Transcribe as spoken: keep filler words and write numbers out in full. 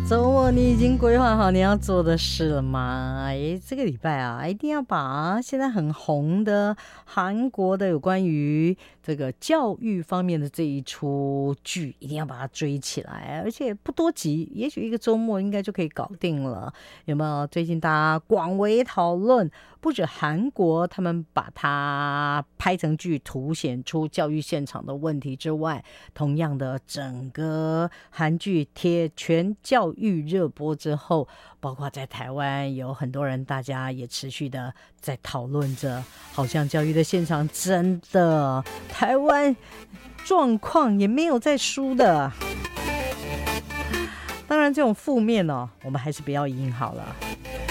周末你已经规划好你要做的事了吗？哎，这个礼拜啊，一定要把现在很红的韩国的有关于这个教育方面的这一出剧，一定要把它追起来，而且不多集，也许一个周末应该就可以搞定了。有没有？最近大家广为讨论，不止韩国他们把它拍成剧，凸显出教育现场的问题之外，同样的整个韩剧《铁拳教育》热播之后，包括在台湾有很多人，大家也持续的在讨论着，好像教育的现场真的台湾状况也没有在输的。当然这种负面哦，我们还是不要赢好了。